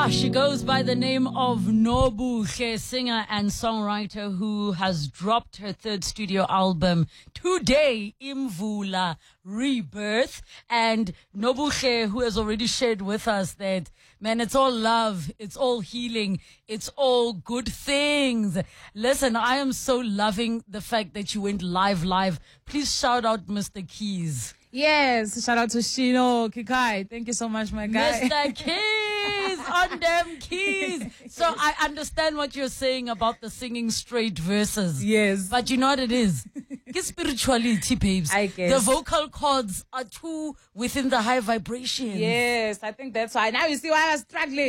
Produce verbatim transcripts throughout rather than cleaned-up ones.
Yeah, she goes by the name of Nobuhle, singer and songwriter who has dropped her third studio album today, Imvula Rebirth. And Nobuhle, who has already shared with us that, man, it's all love, it's all healing, it's all good things. Listen, I am so loving the fact that you went live live. Please shout out Mister Keys. Yes, shout out to Shino Kikai. Thank you so much, my guy. Mister Keys on them keys. So I understand what you're saying about the singing straight verses. Yes. But you know what it is? It's spirituality, babes. I guess. The vocal cords are too within the high vibration. Yes, I think that's why. Now you see why I was struggling.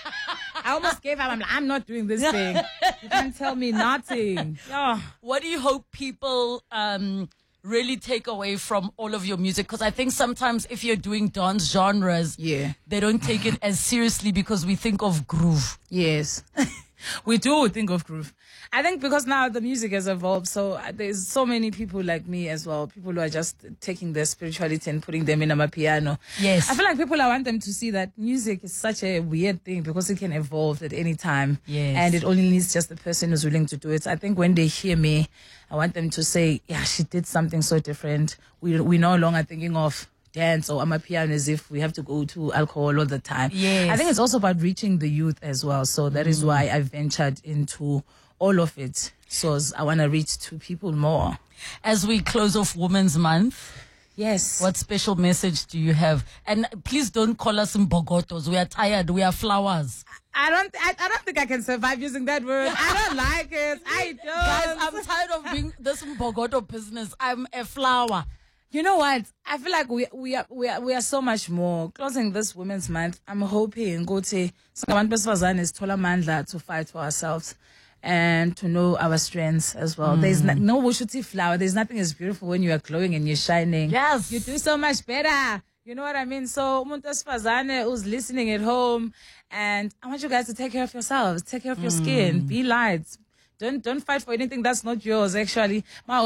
I almost gave up. I'm like, I'm not doing this thing. You can't tell me nothing. Oh. What do you hope people um really take away from all of your music? Because I think sometimes if you're doing dance genres, Yeah. they don't take it as seriously because we think of groove. Yes. We do think of groove. I think because now the music has evolved, so uh, there's so many people like me as well. People who are just taking their spirituality and putting them in a piano. Yes. I feel like people, I want them to see that music is such a weird thing because it can evolve at any time. Yes. And it only needs just the person who's willing to do it. I think when they hear me, I want them to say, yeah, she did something so different. We, we're no longer thinking of dance or amapiano as if we have to go to alcohol all the time. Yes. I think it's also about reaching the youth as well. So that mm. is why I ventured into all of it. So I want to reach to people more. As we close off Women's Month, yes. what special message do you have? And please don't call us Mbogotos. We are tired. We are flowers. I don't I, I don't think I can survive using that word. I don't like it. I don't. Guys, I'm tired of being this Mbogoto business. I'm a flower. You know what? I feel like we we are we are we are so much more. Closing this Women's Month, I'm hoping go to someone is Tola Mandla to fight for ourselves and to know our strengths as well. Mm. There's no, no Wushuti flower. There's nothing as beautiful when you are glowing and you're shining. Yes. You do so much better. You know what I mean? So umuntu wesifazane who's listening at home, and I want you guys to take care of yourselves. Take care of your mm. skin. Be light. Don't don't fight for anything that's not yours, actually. At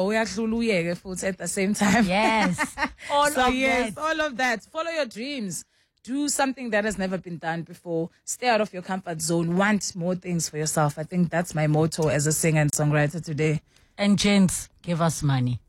the same time. Yes. All so of yes, that. all of that. Follow your dreams. Do something that has never been done before. Stay out of your comfort zone. Want more things for yourself. I think that's my motto as a singer and songwriter today. And gents, give us money.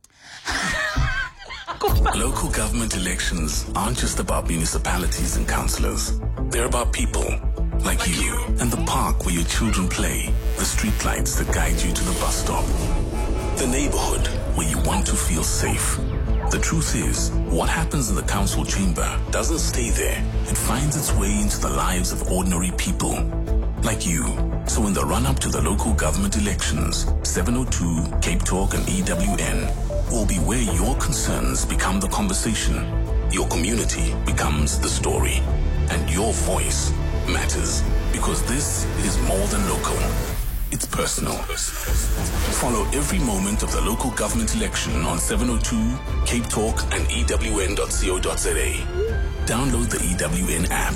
Local government elections aren't just about municipalities and councillors. They're about people like you, and the park where your children play, the street lights that guide you to the bus stop, the neighborhood where you want to feel safe. The truth is, what happens in the council chamber doesn't stay there. It finds its way into the lives of ordinary people like you. So in the run-up to the local government elections, seven oh two, Cape Talk and E W N will be where your concerns become the conversation, your community becomes the story, and your voice matters, because this is more than local. It's personal. Follow every moment of the local government election on seven oh two, Cape Talk and E W N dot co dot za. Download the E W N app.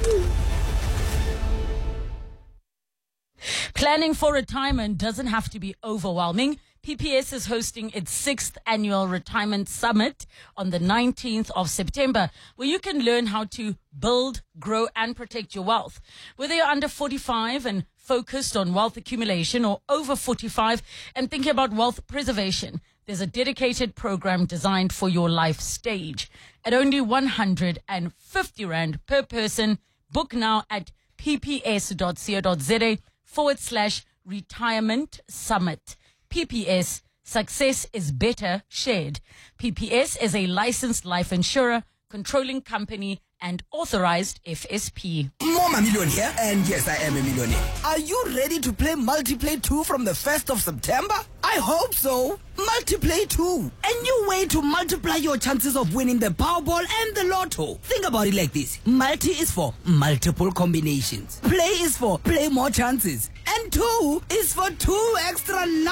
Planning for retirement doesn't have to be overwhelming. P P S is hosting its sixth annual retirement summit on the nineteenth of September, where you can learn how to build, grow, and protect your wealth. Whether you're under forty-five and focused on wealth accumulation, or over forty-five and thinking about wealth preservation, there's a dedicated program designed for your life stage. At only one hundred fifty rand per person, book now at pps dot co dot za forward slash retirement summit. P P S, success is better shared. P P S is a licensed life insurer, controlling company, and authorized F S P. More Million here, and yes, I am a millionaire. Are you ready to play Multiplay two from the first of September? I hope so. Multiplay two, a new way to multiply your chances of winning the Powerball and the Lotto. Think about it like this. Multi is for multiple combinations. Play is for play more chances. And two is for two extra